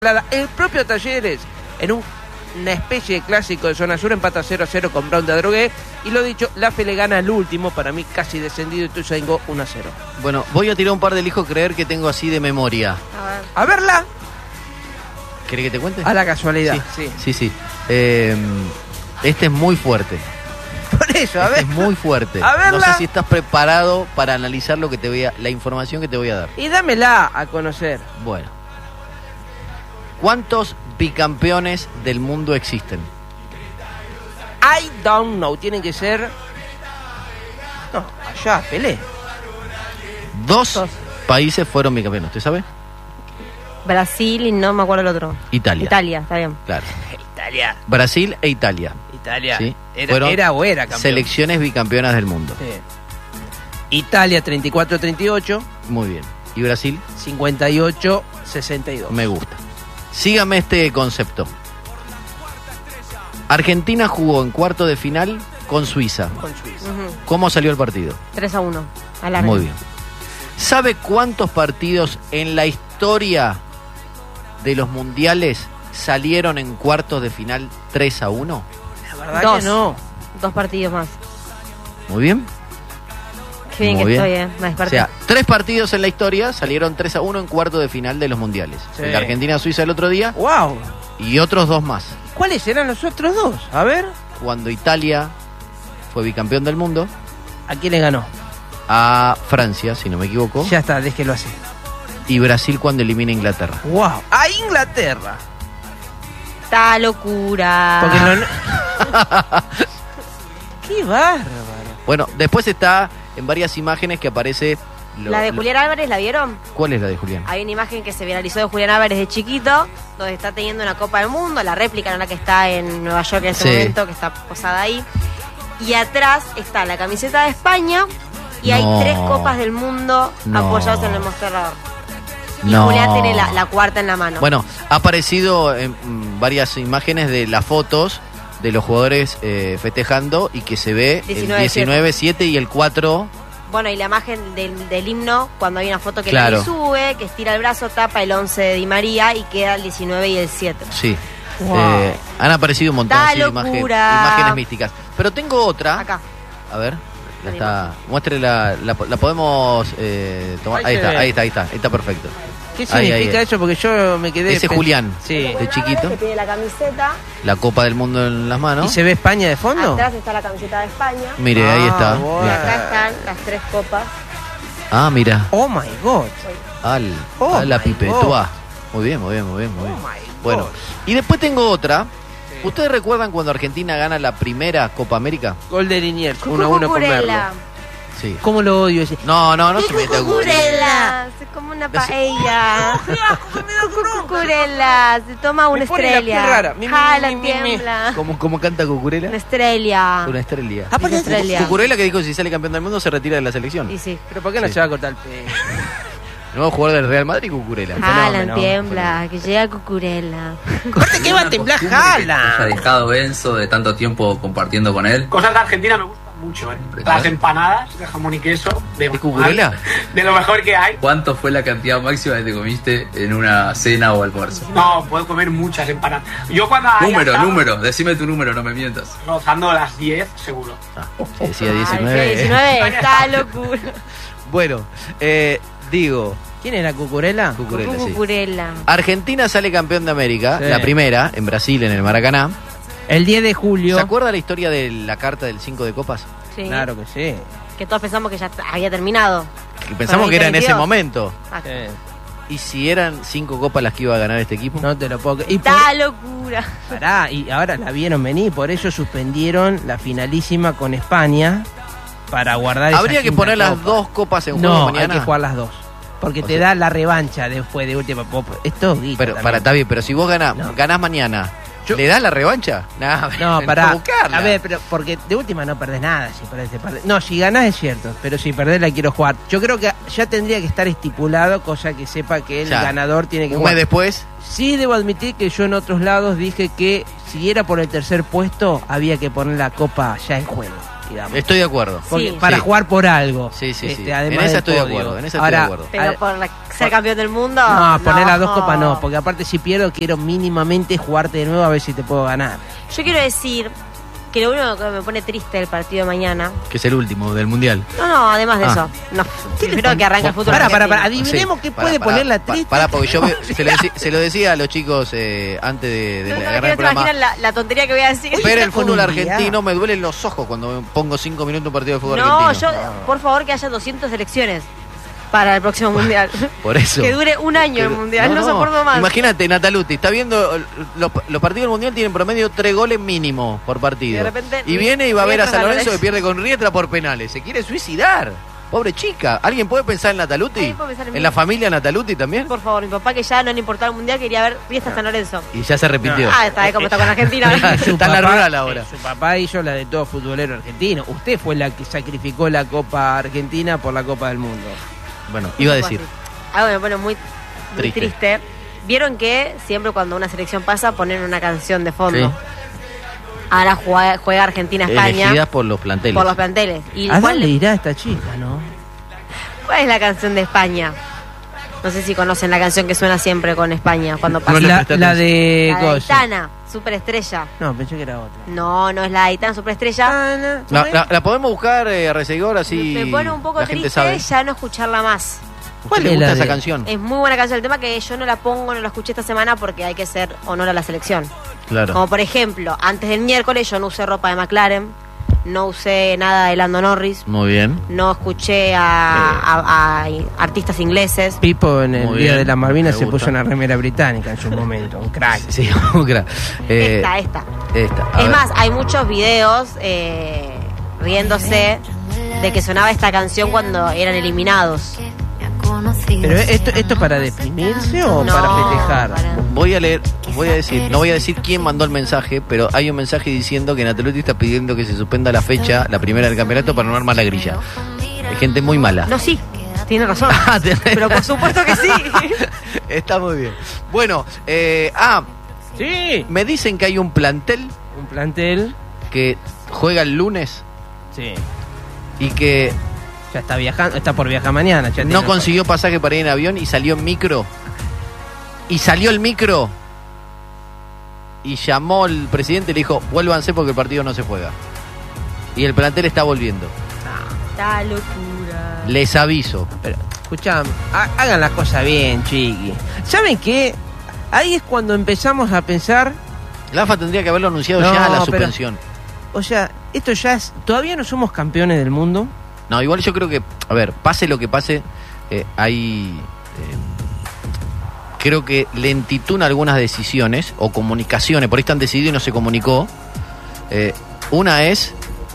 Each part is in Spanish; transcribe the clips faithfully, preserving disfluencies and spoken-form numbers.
El propio Talleres, en un, una especie de clásico de zona sur, empata cero a cero con Brown de Adrogué. Y lo dicho, la Fe le gana al último, para mí casi descendido, y Ituzaingó uno a cero. Bueno, voy a tirar un par del hijo creer que tengo así de memoria. A ver. A verla. ¿Querés que te cuente? A la casualidad. Sí, sí, sí. sí. Eh, este es muy fuerte. Por eso, a este ver. es muy fuerte. A verla. No sé si estás preparado para analizar lo que te voy a, la información que te voy a dar. Y dámela a conocer. Bueno. ¿Cuántos bicampeones del mundo existen? I don't know. Tienen que ser... No, allá, Pelé. Dos, Dos. países fueron bicampeones, ¿usted sabe? Brasil y no me acuerdo el otro. Italia. Italia, está bien. Claro. Italia. Brasil e Italia. Italia. ¿Sí? Era, Fueron era o era campeón. selecciones bicampeonas del mundo. Sí. Italia treinta y cuatro a treinta y ocho. Muy bien. ¿Y Brasil? cincuenta y ocho a sesenta y dos. Me gusta. Sígame este concepto. Argentina jugó en cuarto de final con Suiza. Con Suiza. Uh-huh. ¿Cómo salió el partido? tres a uno. Alargue. Muy bien. ¿Sabe cuántos partidos en la historia de los mundiales salieron en cuartos de final tres a uno? La verdad Dos. que no. Dos partidos más. Muy bien. Qué bien Muy que bien. estoy, eh. Me O desperté. sea, tres partidos en la historia salieron tres a uno en cuarto de final de los mundiales. Sí. El de Argentina-Suiza el otro día Wow. y otros dos más. ¿Cuáles eran los otros dos? A ver. Cuando Italia fue bicampeón del mundo, ¿A quién le ganó? a Francia, si no me equivoco, Ya está, déjelo así. y Brasil cuando elimina a Inglaterra. Wow. A Inglaterra. Está locura. Porque no... Qué bárbaro. Bueno, después está en varias imágenes que aparece... lo- La de lo- Julián Álvarez, ¿la vieron? ¿Cuál es la de Julián? Hay una imagen que se viralizó de Julián Álvarez de chiquito, donde está teniendo una Copa del Mundo, la réplica, no la que está en Nueva York en ese Sí. momento, que está posada ahí. Y atrás está la camiseta de España y No. hay tres Copas del Mundo No. apoyados en el mostrador. Y No. Julián tiene la, la cuarta en la mano. Bueno, ha aparecido en mm, varias imágenes de las fotos de los jugadores eh, festejando y que se ve diecinueve, el diecinueve siete y el cuatro. Bueno, y la imagen del, del himno, cuando hay una foto que Claro. le sube, que estira el brazo, tapa el once de Di María y queda el diecinueve y el siete. Sí. Wow. Eh, han aparecido un montón Da así de imagen- locura. imágenes místicas. Pero tengo otra. Acá. A ver. La está, muestre la, la, la podemos eh, tomar. Ahí Ahí se está, ve. ahí está, ahí está, ahí está perfecto. ¿Qué Ahí, significa ahí. eso? Porque yo me quedé... Ese es pens- Julián. Sí. De Julián chiquito. Álvarez, que tiene la camiseta. La Copa del Mundo en las manos. ¿Y se ve España de fondo? Atrás está la camiseta de España. Mire, ahí Ah, está. bueno. Y acá están las tres copas. Ah, mira. Oh my God. Al, Oh a la my pipetua. Muy bien, muy bien, muy bien, muy bien. Oh my God. Bueno, y después tengo otra. ¿Ustedes recuerdan cuando Argentina gana la primera Copa América? Gol de Liniers, uno a uno con Merlo. Cucurella. Sí. ¿Cómo lo odio ese? No, no, no se meta con Cucurella. Es como una paella. Cucurella. Se toma una Me pone la estrella. piel rara. Mi, mi, Jala, mi, mi, mi. tiembla. ¿Cómo, cómo canta Cucurella? Una estrella. Una estrella. Ah, Una estrella. Cucurella que dijo que si sale campeón del mundo se retira de la selección. Y sí. ¿Pero por qué no Sí. se va a cortar el pelo? Nuevo jugador del Real Madrid, Cucurella. Jala, fenómeno, tiembla. Que llega Cucurella. Corte, ¿qué va a temblar? Que haya ¡Jala! dejado Enzo de tanto tiempo compartiendo con él. Cosas de Argentina me gustan mucho, ¿eh? Las empanadas de jamón y queso. De, ¿De Cucurella? De lo mejor que hay. ¿Cuánto fue la cantidad máxima que te comiste en una cena o almuerzo? No, puedo comer muchas empanadas. Yo cuando haya Número, estado número, decime tu número, no me mientas. rozando las diez, seguro. Ah, se decía Ay, diecinueve. sí, diecinueve. Está locura. Bueno, eh, digo, ¿Quién era Cucurella? Cucurella, sí. Cucurella. Argentina sale campeón de América, Sí. la primera, en Brasil, en el Maracaná. El diez de julio. ¿Se acuerda la historia de la carta del cinco de copas? Sí. Claro que sí. Que todos pensamos que ya t- había terminado. Que pensamos que era en ese veintidós. momento. Ah, Sí. ¿Y si eran cinco copas las que iba a ganar este equipo? No te lo puedo creer. Y por... Está locura. Pará, y ahora la vieron venir, por eso suspendieron la finalísima con España para guardar esa Habría que quinta poner las copa. dos copas en juego No, mañana. hay que jugar las dos. Porque O te sea- da la revancha después de última copa. Esto es guita Pero también. para, está bien, pero si vos ganás, No. ganás mañana, Yo- ¿le das la revancha? Nah, No, ven pará. a buscarla. A ver, pero porque de última no perdés nada si perdés, te perdés. No, si ganás es cierto, pero si perdés la quiero jugar. Yo creo que ya tendría que estar estipulado, cosa que sepa que el Ya. ganador tiene que Un jugar. mes después, Sí debo admitir que yo en otros lados dije que si era por el tercer puesto había que poner la copa ya en juego. digamos. Estoy de acuerdo. Porque Sí. para Sí. jugar por algo. Sí, sí, sí. Este, además En esa del estoy de podio. acuerdo, en esa Ahora, estoy de acuerdo. Pero por la- ser campeón del mundo. No, poner las dos copas no, porque aparte si pierdo quiero mínimamente jugarte de nuevo a ver si te puedo ganar. Yo quiero decir que lo único que me pone triste del partido de mañana. Que es el último del mundial. No, no, además de Ah. eso. No, prefiero que arranque el fútbol. Para, para, para, argentino. adivinemos Sí. qué Pará, puede pará, poner la pa- triste. Pará, porque yo veo- se, lo decí- se lo decía a los chicos eh, antes de, de No, no, agarrar no el te programa. imaginan la, la tontería que voy a decir. Ver el Está con fútbol un día. argentino me duelen los ojos cuando me pongo cinco minutos un partido de fútbol No, argentino. yo, por favor, que haya doscientas elecciones para el próximo mundial. Por eso. Que dure un año el Pero- mundial, no, soporto más. Imagínate, Nataluti, está viendo los, los partidos del mundial tienen promedio tres goles mínimo por partido. Y de repente, Y viene y va a ver a Riestra San San Lorenzo Lorenzo. que pierde con Riestra por penales. Se quiere suicidar. Pobre chica. ¿Alguien puede pensar en Nataluti? Nadie puede pensar en ¿En mí. la familia Nataluti también? Por favor, mi papá, que ya no le importaba el mundial, quería ver Riestra San Lorenzo. Y ya se repitió. Ah, está, ¿eh? Como está con Argentina. Su Está en la papá- rural ahora. eh, Su papá hizo la de todo futbolero argentino. Usted fue la que sacrificó la Copa Argentina por la Copa del Mundo. Bueno, iba a decir. Algo que me pone muy, muy Triste. triste. Vieron que siempre cuando una selección pasa ponen una canción de fondo. Sí. Ahora juega, juega Argentina-España Elegidas por los planteles. por los planteles. ¿Y ¿A cuál, dónde irá esta chica, no? cuál es la canción de España? No sé si conocen la canción que suena siempre con España cuando pasa. No le La, presté la atención. de... la de Gozo. Aitana, Superestrella. No, pensé que era otra. No, no es la de Aitana, Superestrella. Ana, La, ¿cómo la- es? la podemos buscar, eh, Resegor, así Me pone un poco la gente triste sabe. ya no escucharla más. ¿Cuál ¿Cuál le es gusta la esa de- canción? Es muy buena canción. El tema que yo no la pongo, no la escuché esta semana porque hay que hacer honor a la selección. Claro. Como por ejemplo, antes del miércoles yo no usé ropa de McLaren, no usé nada de Lando Norris, Muy bien. no escuché a, a- a artistas ingleses. Pipo en el Muy Día bien, de las Malvinas me se gusta. puso una remera británica en su momento, un crack. Sí, un crack. Eh, Esta, esta. esta. A Es ver. más, hay muchos videos eh, riéndose de que sonaba esta canción cuando eran eliminados. ¿Pero esto, esto es para deprimirse o No, para festejar? para- Voy a leer, voy a decir, no voy a decir quién mandó el mensaje, pero hay un mensaje diciendo que Nataluti está pidiendo que se suspenda la fecha, la primera del campeonato, para no armar la grilla. Hay gente muy mala. No, sí, tiene razón. Ah, tenés- Pero por supuesto que sí. Está muy bien. Bueno, eh, ah, Sí. me dicen que hay un plantel Un plantel. que juega el lunes Sí. y que Ya está viajando, está por viajar mañana. Ya no tiene- consiguió pasaje para ir en avión y salió en micro. Y salió el micro y llamó el presidente y le dijo, vuélvanse porque el partido no se juega. Y el plantel está volviendo. Esta locura. Les aviso. Pero, escuchame, ha- hagan las cosas bien, chiqui. ¿Saben qué? Ahí es cuando empezamos a pensar, La AFA tendría que haberlo anunciado No, ya a la pero- suspensión. o sea, esto ya es, todavía no somos campeones del mundo. No, igual yo creo que, a ver, pase lo que pase, eh, hay... eh, creo que lentitud en algunas decisiones o comunicaciones, por ahí están decididos y no se comunicó. Eh, una es,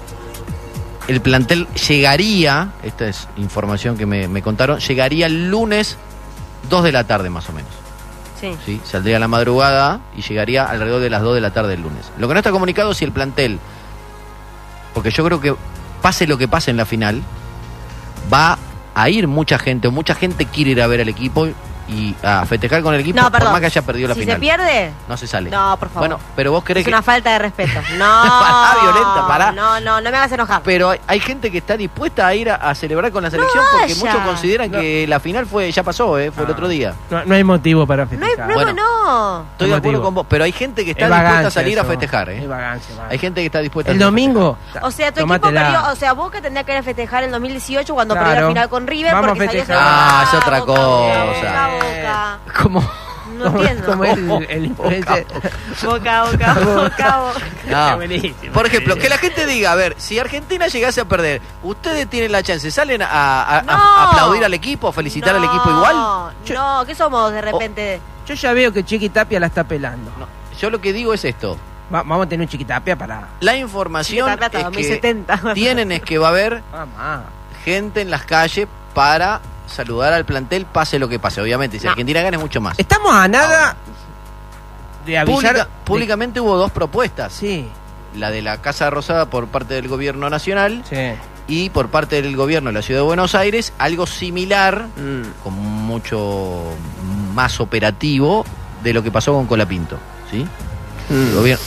el plantel llegaría, esta es información que me, me contaron, llegaría el lunes dos de la tarde más o menos. Sí. ¿Sí? Saldría a la madrugada y llegaría alrededor de las dos de la tarde del lunes. Lo que no está comunicado es si el plantel, porque yo creo que pase lo que pase en la final, va a ir mucha gente, o mucha gente quiere ir a ver al equipo y a festejar con el equipo, No, por perdón. más que haya perdido la Si final. se pierde, No se sale. no, por favor. Bueno, pero vos querés es que... una falta de respeto. No. Pará, Violeta, pará. No, no, no me hagas enojar. Pero hay, hay gente que está dispuesta a ir a, a celebrar con la selección No porque vaya. muchos consideran No. que la final fue ya pasó, ¿eh? fue el Ah. otro día. No, no hay motivo para No hay festejar. problema, Bueno. no. Estoy de Es acuerdo motivo. con vos, pero hay gente que está Es dispuesta a vagancia salir a eso. festejar, Es ¿eh? vagancia, vagancia. Hay gente que está dispuesta El a domingo. O sea, tu equipo tómatela. perdió. O sea, Boca tendría que ir a festejar el dos mil dieciiocho cuando Claro. perdió la final con River. Vamos porque a salió festejar. Ah, es Boca, otra Boca, cosa. Boca, Boca. ¿Cómo? No entiendo. ¿Cómo es el, el influencer? Boca, Boca, Boca, Boca. No. Buenísimo. Por ejemplo, que la gente diga, a ver, si Argentina llegase a perder, ¿ustedes tienen la chance? ¿Salen a, a- a- No. a aplaudir al equipo, a felicitar al No, equipo igual? No, ¿qué somos de repente? Yo ya veo que Chiqui Tapia la está pelando. No, yo lo que digo es esto. Va- vamos a tener un Chiqui Tapia para... La información Chiquita Plata es dos mil que setenta. tienen es que va a haber Mamá. gente en las calles para saludar al plantel, pase lo que pase. Obviamente, si No. Argentina gana es mucho más. Estamos a nada de avisar... Pública- de- públicamente hubo dos propuestas. Sí, La de la Casa Rosada por parte del gobierno nacional sí. y por parte del gobierno de la Ciudad de Buenos Aires, algo similar, Mm. con mucho más operativo de lo que pasó con Colapinto, ¿sí? El Mm. gobierno-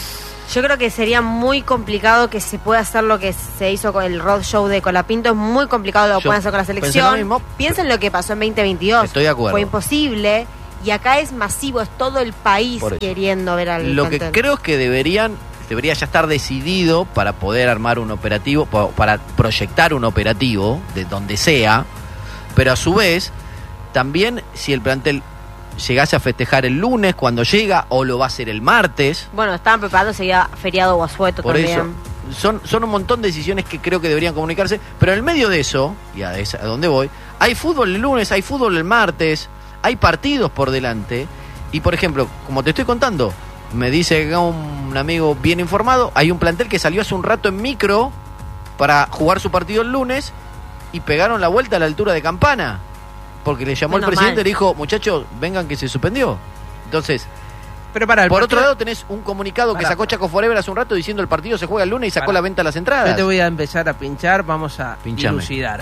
Yo creo que sería muy complicado que se pueda hacer lo que se hizo con el road show de Colapinto. Es muy complicado lo que Yo puedan hacer con la pensé lo selección. mismo. Piensen lo que pasó en veinte veintidós. Estoy de acuerdo. Fue imposible. Y acá es masivo, es todo el país Por eso. queriendo ver al Lo que plantel. creo es que deberían, debería ya estar decidido para poder armar un operativo, pa- para proyectar un operativo de donde sea, pero a su vez, también si el plantel llegase a festejar el lunes cuando llega, o lo va a hacer el martes, Bueno, estaban preparando seguía feriado o asueto por también. eso, son, son un montón de decisiones que creo que deberían comunicarse, pero en el medio de eso, y a, esa- a donde voy, hay fútbol el lunes, hay fútbol el martes, hay partidos por delante, y por ejemplo, como te estoy contando, me dice acá un amigo bien informado, hay un plantel que salió hace un rato en micro para jugar su partido el lunes y pegaron la vuelta a la altura de Campana, porque le llamó Menos el presidente y mal. le dijo, muchachos, vengan que se suspendió. Entonces, Pero para el por partido- otro lado tenés un comunicado que Pará. sacó Chaco Forever hace un rato diciendo el partido se juega el lunes y sacó Pará. la venta a las entradas. Yo te voy a empezar a pinchar, vamos a Pinchame. dilucidar.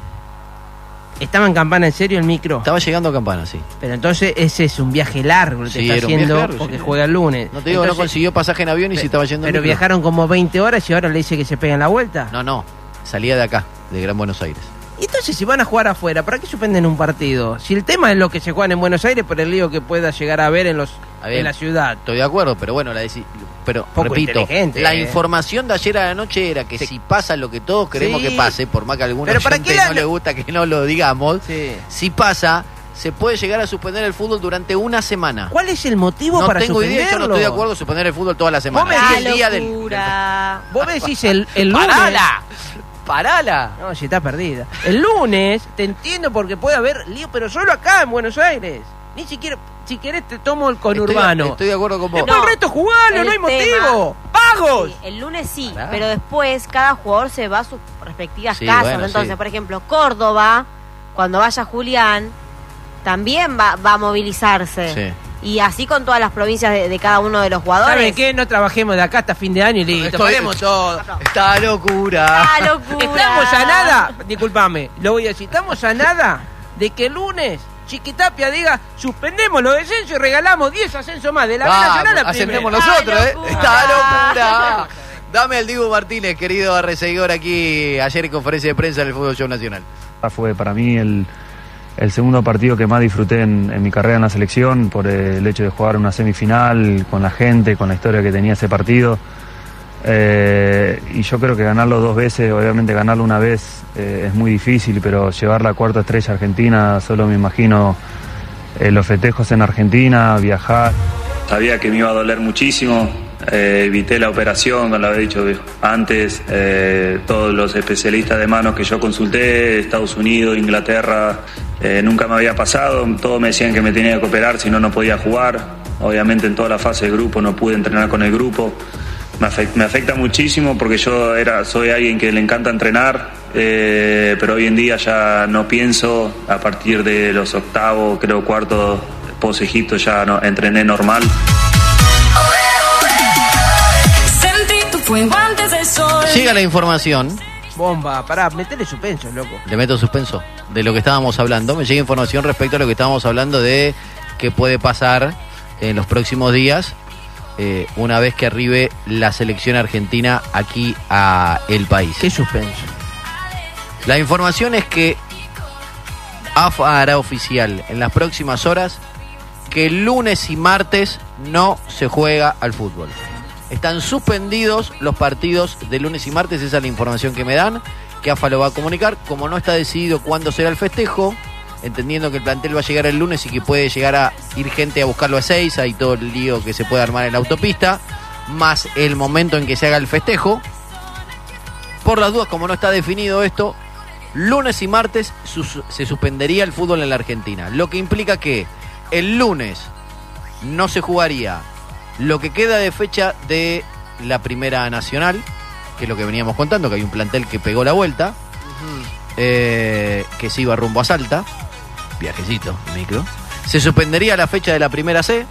¿Estaba en Campana en serio el micro? Estaba llegando a Campana, sí. Pero entonces ese es un viaje largo el que Sí, está era un viaje haciendo largo, porque sí. juega el lunes. No te digo, no Entonces, consiguió pasaje en avión y pe- si estaba yendo en Pero micro. viajaron como veinte horas y ahora le dice que se pegan la vuelta. No, no, salía de acá, de Gran Buenos Aires. Y entonces si van a jugar afuera, ¿para qué suspenden un partido? Si el tema es lo que se juegan en Buenos Aires por el lío que pueda llegar a haber en los Está bien. en la ciudad. Estoy de acuerdo, pero bueno, la deci- pero Poco repito, inteligente, la eh. información de ayer a la noche era que Sí. si pasa lo que todos queremos Sí. que pase, por más que a alguna Pero ¿para gente qué la- no le gusta que no lo digamos, Sí. si pasa, se puede llegar a suspender el fútbol durante una semana. ¿Cuál es el motivo No para tengo idea, yo no suspenderlo? estoy de acuerdo en suspender el fútbol toda la semana. me Sí, decís el ¡Ah, día del locura! Vos decís el, el lunes. ¡Parala! ¡Parala! No, si está perdida. El lunes, te entiendo porque puede haber lío, pero solo acá en Buenos Aires. Ni siquiera, si querés te tomo el conurbano. Estoy, estoy de acuerdo con vos. Después el resto jugalo, el no hay tema- motivo. ¡Pagos! Sí, el lunes sí, Pará. pero después cada jugador se va a sus respectivas Sí, casas. bueno, Entonces, sí. por ejemplo, Córdoba, cuando vaya Julián, también va, va a movilizarse. Sí. Y así con todas las provincias de, de cada uno de los jugadores. ¿Saben qué? No trabajemos de acá hasta fin de año y listo. Estoy- Paremos todo. Esta locura. ¡Ah, locura! Estamos a nada, discúlpame, lo voy a decir, estamos a nada de que el lunes Chiquitapia diga, suspendemos los descensos y regalamos diez ascensos más de la B Vamos, Nacional a ascendemos primera. nosotros, ¡Ay, ¿eh? locura! ¡Esta locura! Dame el Dibu Martínez, querido reseguidor aquí ayer en conferencia de prensa del Fútbol Show Nacional. Fue para mí el, el segundo partido que más disfruté en, en mi carrera en la selección por el hecho de jugar una semifinal con la gente, con la historia que tenía ese partido. Eh, y yo creo que ganarlo dos veces, obviamente ganarlo una vez eh, es muy difícil, pero llevar la cuarta estrella a Argentina, solo me imagino eh, los festejos en Argentina, viajar. Sabía que me iba a doler muchísimo, eh, evité la operación, como lo había dicho antes, eh, todos los especialistas de manos que yo consulté, Estados Unidos, Inglaterra, eh, nunca me había pasado, todos me decían que me tenía que operar, si no, no podía jugar. Obviamente en toda la fase de grupo no pude entrenar con el grupo. Me afecta, me afecta muchísimo porque yo era, soy alguien que le encanta entrenar, eh, pero hoy en día ya no pienso, a partir de los octavos, creo cuartos, post Egipto ya no, entrené normal. Sentí tu fuego antes del sol. Llega la información, Bomba, pará, metele suspenso, loco. le meto suspenso, de lo que estábamos hablando. Me llega información respecto a lo que estábamos hablando de qué puede pasar en los próximos días. Eh, una vez que arribe la selección argentina aquí a el país. Qué suspenso. La información es que A F A hará oficial en las próximas horas que lunes y martes no se juega al fútbol. Están suspendidos los partidos de lunes y martes, esa es la información que me dan, que A F A lo va a comunicar. Como no está decidido cuándo será el festejo, entendiendo que el plantel va a llegar el lunes y que puede llegar a ir gente a buscarlo a seis, hay todo el lío que se puede armar en la autopista, más el momento en que se haga el festejo. Por las dudas, como no está definido esto, lunes y martes sus- se suspendería el fútbol en la Argentina, lo que implica que el lunes no se jugaría lo que queda de fecha de la Primera Nacional, que es lo que veníamos contando, que hay un plantel que pegó la vuelta, eh, que se iba rumbo a Salta, viajecito, micro. Se suspendería la fecha de la Primera C,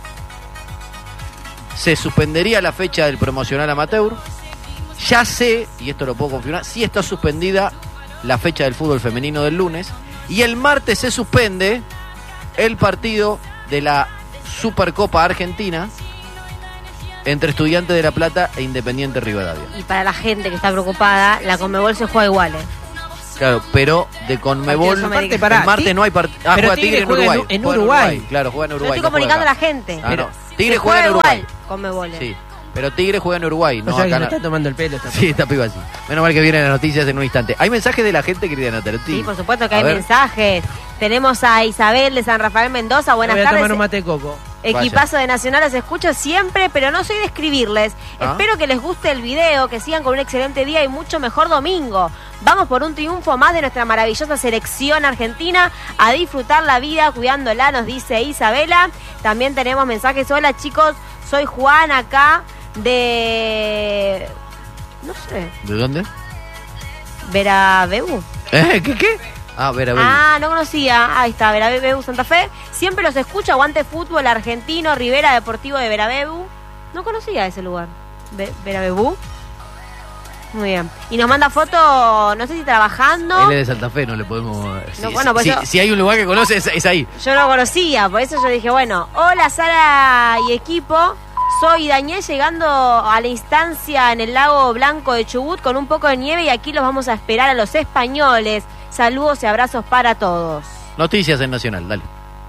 se suspendería la fecha del promocional amateur. Ya sé, y esto lo puedo confirmar, sí está suspendida la fecha del fútbol femenino del lunes. Y el martes se suspende el partido de la Supercopa Argentina entre Estudiantes de La Plata e Independiente Rivadavia. Y para la gente que está preocupada, la Conmebol se juega igual, ¿eh? Claro, pero de Conmebol, Aparte, pará, el martes Tig- no hay partido. Ah, pero juega Tigre Tigre en juega en Uruguay. U- en Juega Uruguay. Claro, juega en Lo Uruguay. estoy no juega comunicando a acá. la gente. Ah, Pero no. Tigre Se juega en Uruguay. igual, Conmebol. Sí, pero Tigre juega en Uruguay, No no sabes que acá. le no- está tomando el pelo. Esta Sí, esta piba así. Menos mal que vienen las noticias en un instante. ¿Hay mensajes de la gente, querida Natalia? Sí, por supuesto que A hay ver. mensajes. Tenemos a Isabel de San Rafael Mendoza. Buenas Voy a tardes. tomar un mate de coco. Equipazo de Nacional, los escucho siempre, pero no soy de escribirles. Ah. Espero que les guste el video, que sigan con un excelente día y mucho mejor domingo. Vamos por un triunfo más de nuestra maravillosa selección argentina, a disfrutar la vida cuidándola, nos dice Isabela. También tenemos mensajes. Hola chicos, soy Juan acá de... no sé, ¿De dónde? Verabeu. ¿Eh? ¿Qué? ¿Qué? Ah, ver, a ver. Ah, no conocía. Ahí está, Verabeu Santa Fe. Siempre los escucho, aguante fútbol argentino, Rivera Deportivo de Verabeu. No conocía ese lugar. Ve- Verabeu. Muy bien. Y nos manda foto, no sé si trabajando. Él es de Santa Fe, no le podemos... No, si, bueno, pues si- yo- si hay un lugar que conoce, es, es ahí. Yo no conocía, por eso yo dije, bueno, hola Sara y equipo. Soy Daniel llegando a la instancia en el lago Blanco de Chubut con un poco de nieve y aquí los vamos a esperar a los españoles. Saludos y abrazos para todos. Noticias en Nacional, dale.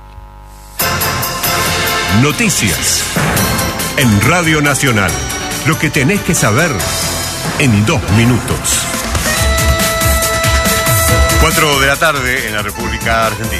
Noticias en Radio Nacional. Lo que tenés que saber en dos minutos. Cuatro de la tarde en la República Argentina.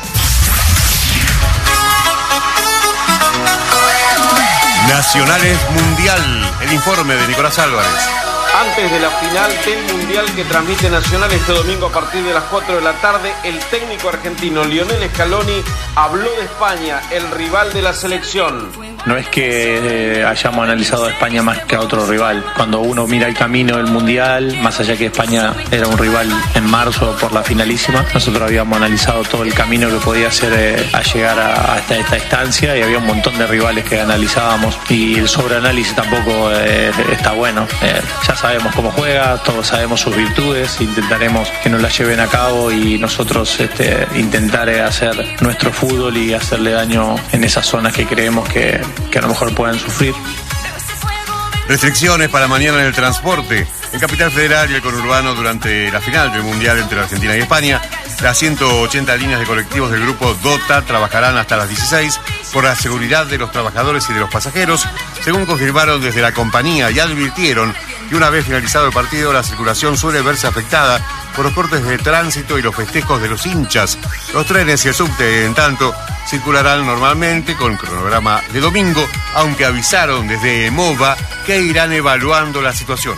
Nacionales Mundial. El informe de Nicolás Álvarez. Antes de la final del Mundial que transmite Nacional este domingo a partir de las cuatro de la tarde, el técnico argentino Lionel Scaloni habló de España, el rival de la selección. No es que eh, hayamos analizado a España más que a otro rival. Cuando uno mira el camino del Mundial, más allá que España era un rival en marzo por la finalísima, nosotros habíamos analizado todo el camino que podía hacer eh, a llegar a, hasta esta instancia y había un montón de rivales que analizábamos y el sobreanálisis tampoco eh, está bueno. Eh, ya sabemos cómo juega, todos sabemos sus virtudes, intentaremos que nos las lleven a cabo y nosotros este, intentar eh, hacer nuestro fútbol y hacerle daño en esas zonas que creemos que, que a lo mejor puedan sufrir. Restricciones para mañana en el transporte. En Capital Federal y el conurbano durante la final del Mundial entre Argentina y España. Las ciento ochenta líneas de colectivos del grupo DOTA trabajarán hasta las dieciséis por la seguridad de los trabajadores y de los pasajeros, según confirmaron desde la compañía y advirtieron que una vez finalizado el partido la circulación suele verse afectada por los cortes de tránsito y los festejos de los hinchas. Los trenes y el subte, en tanto, circularán normalmente con cronograma de domingo, aunque avisaron desde EMOVA que irán evaluando la situación.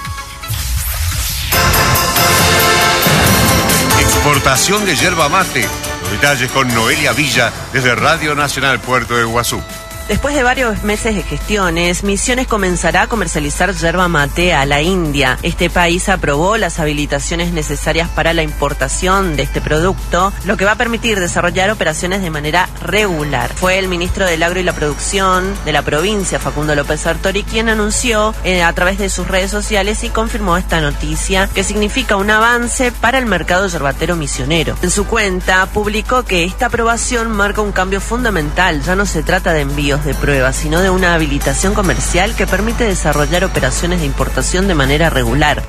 Exportación de yerba mate. Los detalles con Noelia Villa desde Radio Nacional Puerto de Iguazú. Después de varios meses de gestiones, Misiones comenzará a comercializar yerba mate a la India. Este país aprobó las habilitaciones necesarias para la importación de este producto, lo que va a permitir desarrollar operaciones de manera regular. Fue el ministro del Agro y la Producción de la provincia, Facundo López Sartori, quien anunció eh, a través de sus redes sociales y confirmó esta noticia, que significa un avance para el mercado yerbatero misionero. En su cuenta publicó que esta aprobación marca un cambio fundamental. Ya no se trata de envíos de pruebas, sino de una habilitación comercial que permite desarrollar operaciones de importación de manera regular.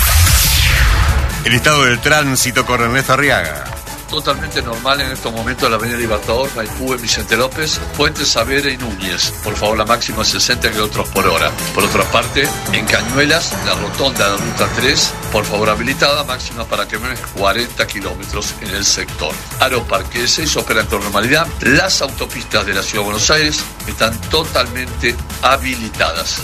El estado del tránsito con Ernesto Arriaga. Totalmente normal en estos momentos la avenida Libertador, Maipú, Vicente López, Puente Saavedra y Núñez. Por favor, la máxima sesenta kilómetros por hora. Por otra parte, en Cañuelas, la rotonda de la ruta tres, por favor habilitada, máxima para camiones cuarenta kilómetros en el sector. Aeroparque seis opera con normalidad. Las autopistas de la Ciudad de Buenos Aires están totalmente habilitadas.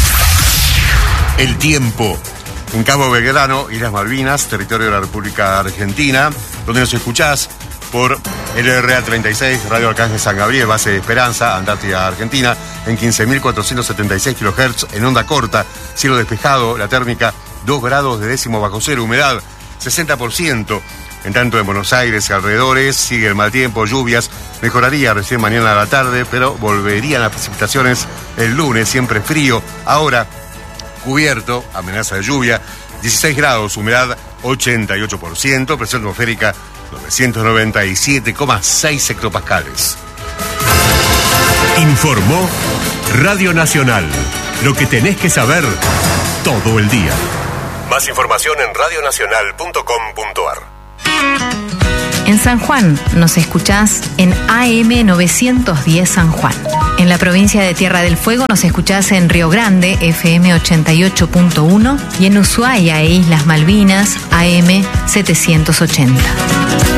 El tiempo. En Cabo Belgrano, Islas Malvinas, territorio de la República Argentina, donde nos escuchás por L R A treinta y seis, Radio Arcángel San Gabriel, base de Esperanza, Antártida Argentina, en quince mil cuatrocientos setenta y seis kilohertz, en onda corta, cielo despejado, la térmica dos grados de décimo bajo cero, humedad sesenta por ciento. En tanto, en Buenos Aires y alrededores sigue el mal tiempo, lluvias, mejoraría recién mañana a la tarde, pero volverían las precipitaciones el lunes, siempre frío. Ahora, cubierto, amenaza de lluvia, dieciséis grados, humedad ochenta y ocho por ciento, presión atmosférica novecientos noventa y siete coma seis hectopascales. Informó Radio Nacional. Lo que tenés que saber todo el día. Más información en radio nacional punto com punto a r. En San Juan nos escuchás en A M novecientos diez San Juan. En la provincia de Tierra del Fuego nos escuchás en Río Grande, F M ochenta y ocho punto uno, y en Ushuaia e Islas Malvinas, A M setecientos ochenta.